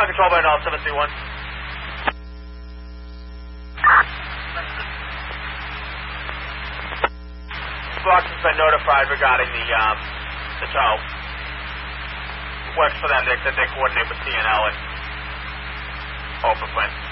control by Null 731. Flux has been notified regarding the tow. Works for them that they coordinate with CNL and Open Quinn.